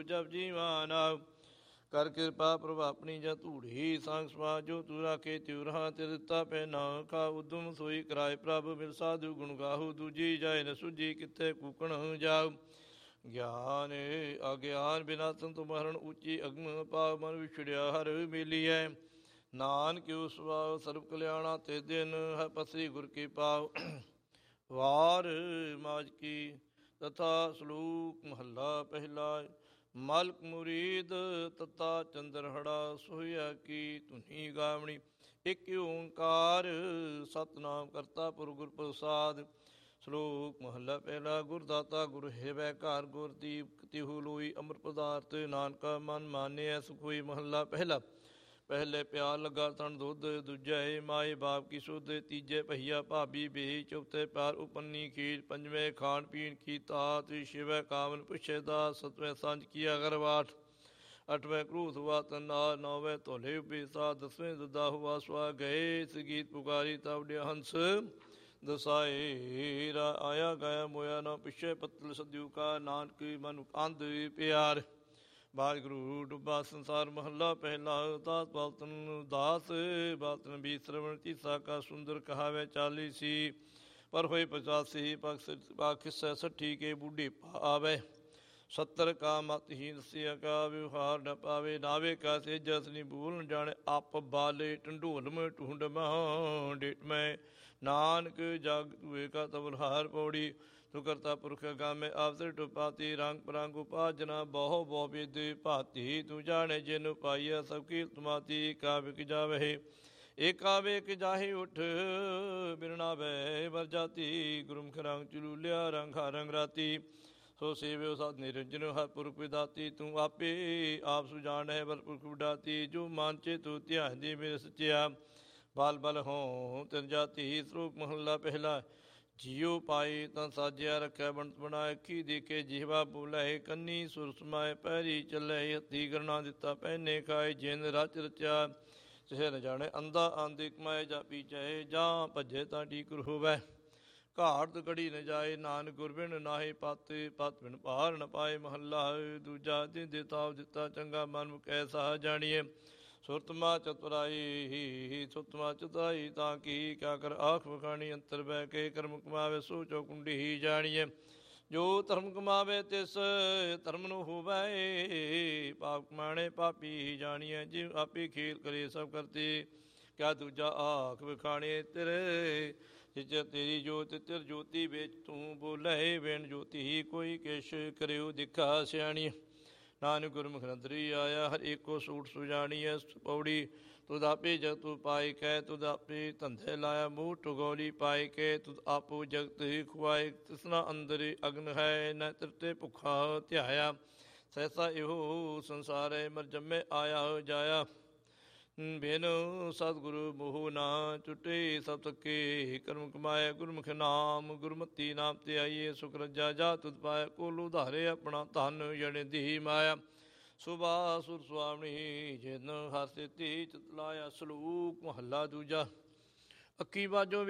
ਜਪ ਜੀਵਾਨ ਕਰ ਕਿਰਪਾ ਪ੍ਰਭ ਆਪਣੀ ਜਾਂ ਧੂੜੀ ਸੰਗ ਸਮਾਜ ਜੋ ਤੂ ਰਾਖੇ ਤਿਉ ਰਹਾ ਤੇ ਦਿੱਤਾ ਪੈ ਨਾਨਕਾ ਉਦਮ ਸੋਈ ਕਰਾਏ ਪ੍ਰਭ ਮਿਲ ਸਾਧੂ ਗੁਣ ਗਾਹੂ ਦੂਜੀ ਜਾਏ ਨ ਸੁਜੀ ਕਿੱਥੇ ਕੂਕਣ ਜਾਉ ਗਿਆਨ ਅਗਿਆਨ ਬਿਨਾ ਸੰਤ ਮਰਨ ਉੱਚੀ ਅਗਮ ਪਾਵ ਮਨ ਵਿਛੜਿਆ ਹਰ ਮਿਲੀਐ ਨਾਨਕ ਉਸ ਸੁਭਾਵ ਸਰਬ ਕਲਿਆਣਾ ਤੇ ਦਿਨ ਹੈ ਪਸਰੀ ਗੁਰ ਕੀ ਪਾਵ ਵਾਰ ਮਾਜ ਕੀ ਤਥਾ ਸਲੂਕ ਮਹੱਲਾ ਪਹਿਲਾ ਮਲਕ ਮੁਰੀਦ ਤਤਾ ਚੰਦਰਹੜਾ ਸੋਹਿਆ ਕੀ ਧੁਨੀ ਗਾਵਣੀ ਇੱਕ ਓੰਕਾਰ ਸਤਨਾਮ ਕਰਤਾ ਪੁਰ ਗੁਰ ਪ੍ਰਸਾਦ ਸ਼ਲੋਕ ਮਹੱਲਾ ਪਹਿਲਾ ਗੁਰ ਦਾਤਾ ਗੁਰ ਹੈਵੈ ਘਰ ਗੁਰ ਦੀਪ ਤਿਹੂ ਲੋਈ ਅੰਮ੍ਰਿਤ ਪਦਾਰਥ ਨਾਨਕਾ ਮਨ ਮਾਨਿਆ ਸੁਖ ਹੋਈ ਮਹੱਲਾ ਪਹਿਲਾ ਪਹਿਲੇ ਪਿਆਰ ਲੱਗਾ ਤਣ ਦੁੱਧ ਦੂਜੇ ਮਾਏ ਬਾਪ ਕੀ ਸੁਧ ਤੀਜੇ ਪਹੀਆ ਭਾਬੀ ਬੇ ਚੌਥੇ ਪਿਆਰ ਉਪੰਨੀ ਖੀਰ ਪੰਜਵੇਂ ਖਾਣ ਪੀਣ ਕੀ ਤਾਤ ਛੇਵੇਂ ਕਾਮਨ ਪੁੱਛੇ ਦਾ ਸਤਵੇਂ ਸੰਜ ਕੀ ਅਗਰਵਾਠ ਅੱਠਵੇਂ ਕ੍ਰੂਸ ਹੁਆ ਤਨਾਰ ਨੌਵੇਂ ਧੋਲੇ ਉਪੇਸਾ ਦਸਵੇਂ ਦਦਾ ਹੁਆ ਸਵਾ ਗਏ ਗੀਤ ਪੁਕਾਰੀ ਤਵੜਿਆ ਹੰਸ ਦਸਾਏ ਰਾ ਆਇਆ ਗਾਇਆ ਮੋਇਆ ਨਾ ਪਿੱਛੇ ਪੱਤਲ ਸਦਿਉ ਕਾ ਨਾਨਕ ਮਨ ਅੰਧ ਪਿਆਰ ਵਾਹਿਗੁਰੂ ਡੁੱਬਾ ਸੰਸਾਰ ਮਹੱਲਾ ਪਹਿਲਾ ਦਾਸ ਬਾਲਤਨ ਦਾਸ ਬਾਲਤਨ ਵੀ ਸਰਵਣ ਤੀਸਾ ਕਾ ਸੁੰਦਰ ਕਹਾਵੇ 40 ਸੀ ਪਰ ਹੋਏ 85 ਪਖ 60 ਕੇ ਬੁੱਢੀ ਆਵੇ 70 ਕਾ ਮਤਹੀਨ ਸਿਆ ਕਾ ਵਿਵਹਾਰ ਨ ਪਾਵੇ ਨਾਵੇ ਕਾ ਸੇਜਸ ਨੀ ਭੂਲ ਜਾਣੇ ਆਪ ਬਾਲੇ ਢੰਡੋਲ ਮੈਂ ਢੂੰਡ ਮਹਾਂ ਡੇਟ ਮੈਂ ਨਾਨਕ ਜਗ ਤੁਏ ਕਾ ਤਵਲਹਾਰ ਪੌੜੀ ਤੂੰ ਕਰਤਾ ਪੁਰਖ ਗਾਮੇ ਆਪਸਰ ਟੁਪਾਤੀ ਰੰਗ ਪਰੰਗ ਉਪਾਜਨਾ ਬਹੁ ਬਹੁ ਵਿਦ ਭਾਤੀ ਤੂੰ ਜਾਣੇ ਜਿਨ ਪਾਈਆ ਸਭ ਕੀ ਤੁਮਾਤੀ ਕਾਵਿਕ ਜਾਵੇ ਏਕਾ ਵੇਕ ਜਾਹੇ ਉਠ ਬਿਰਣਾ ਵੈ ਵਰ ਜਾਤੀ ਗੁਰਮੁਖ ਰੰਗ ਚਲੂਲਿਆ ਰੰਗ ਰੰਗ ਰਾਤੀ ਸੋ ਸੇਵਿਓ ਸਤ ਨਿਰੰਜਨ ਹਰ ਪੁਰਖ ਵਿਦਾਤੀ ਤੂੰ ਆਪੇ ਆਪ ਸੁਜਾਣੈ ਬਲ ਪੁਰਖ ਵਿਦਾਤੀ ਜੋ ਮਨ ਚੇ ਤੂੰ ਧਿਆਨ ਦੀ ਮੇਰੇ ਸੱਚਿਆ ਬਲ ਬਲ ਹੋਂ ਤਿਨ ਜਾਤੀ ਸ਼ਲੋਕ ਮਹੱਲਾ ਪਹਿਲਾ ਜੀਉ ਪਾਈ ਤਾਂ ਸਾਜਿਆ ਰੱਖਿਆ ਬਣਤ ਬਣਾਏ ਅੱਖੀ ਦੇਖੇ ਜੀਵਾ ਬੋਲੇ ਕੰਨੀ ਸੁਰ ਸਮਾਏ ਪੈਰੀ ਚੱਲੇ ਹੱਥੀ ਗਰਣਾ ਦਿੱਤਾ ਪਹਿਨੇ ਖਾਏ ਜਿਨ ਰਚ ਰਚਿਆ ਸਿਹ ਨ ਜਾਣੇ ਅੰਧਾ ਆਂਦੀ ਕਮਾਏ ਜਾ ਪੀਚੇ ਜਾਂ ਭੱਜੇ ਤਾਂ ਠੀਕ ਹੋਵੇ ਘਾਟ ਕੜੀ ਨ ਜਾਏ ਨਾਨਕ ਗੁਰਬਿਨ ਨਾਹੀ ਪਤ ਪਤ ਬਿਨ ਭਾਰ ਨ ਪਾਏ ਮਹੱਲਾ ਦੂਜਾ ਦਿਨ ਦਿੱਤਾ ਦਿੱਤਾ ਚੰਗਾ ਮਨ ਮੁਖ ਐਸਾ ਜਾਣੀਏ ਸੁਰਤਮਾ ਚਤੁਰਾਈ ਸੁਤਮਾ ਚੁਤਾਈ ਤਾਂ ਕੀ ਕਿਆ ਕਰ ਆਖ ਵਖਾਣੀ ਅੰਤਰ ਬਹਿ ਕੇ ਕਰਮ ਕਮਾਵੇ ਸੋ ਚੋ ਕੁੰਡੀ ਹੀ ਜਾਣੀਏ ਜੋ ਧਰਮ ਕਮਾਵੇ ਤਿਸ ਧਰਮ ਨੂੰ ਹੋਵੇ ਪਾਪ ਕਮਾਣੇ ਪਾਪੀ ਹੀ ਜਾਣੀਏ ਜਿਵ ਆਪੇ ਖੇਲ ਕਰੇ ਸਭ ਕਰਤੇ ਕਿਆ ਦੂਜਾ ਆਖ ਵਖਾਣੇ ਤੇਰੇ ਜਿਜ ਤੇਰੀ ਜੋਤ ਤਿਰ ਜੋਤੀ ਵਿੱਚ ਤੂੰ ਬੋਲੇ ਵੇਣ ਜੋਤੀ ਹੀ ਕੋਈ ਕਿਛ ਕਰਿਓ ਦਿਖਾ ਸਿਆਣੀ ਨਾਨਕ ਗੁਰਮੁਖ ਨਦਰੀ ਆਇਆ ਹਰ ਏਕੋ ਸੂਟ ਸੁਜਾਣੀਐ ਪੌੜੀ ਤੁਧ ਆਪੇ ਜਗ ਤੂ ਪਾਈ ਕੈ ਤੁਧ ਆਪੇ ਧੰਦੇ ਲਾਇਆ ਮੂੰਹ ਟਗੋਲੀ ਪਾਈ ਕੇ ਤੁਧ ਆਪੋ ਜਗਤ ਹੀ ਖੁਆਏ ਤਿਸਨਾ ਅੰਦਰ ਅਗਨ ਹੈ ਨ ਤ੍ਰਿਪਤੇ ਭੁੱਖਾ ਧਿਆਇਆ ਸੈਸਾ ਇਹੋ ਸੰਸਾਰੈ ਮਰ ਜੰਮੇ ਆਇਆ ਜਾਇਆ ਬਿਨ ਸਤਿਗੁਰੂ ਮੋਹ ਨਾ ਟੁੱਟੇ ਸਭ ਤੱਕੇ ਕਰਮ ਕਮਾਏ ਗੁਰਮੁਖ ਨਾਮ ਗੁਰਮਤੀ ਨਾਮ ਤੇ ਆਈਏ ਸੁਖ ਰੱਜਾ ਜਾ ਤੁਧ ਪਾਇਆ ਕੋਲ ਉਧਾਰੇ ਆਪਣਾ ਧਨ ਜਣੇ ਦੀ ਮਾਇਆ ਸੁਭਾ ਸੁਰ ਸੁਆਮਣੀ ਜਿਨ ਹਰ ਸਿੱਧੀ ਚਿਤ ਲਾਇਆ ਸਲੂਕ ਮਹੱਲਾ ਦੂਜਾ ਅੱਖੀ ਬਾਝੋਂ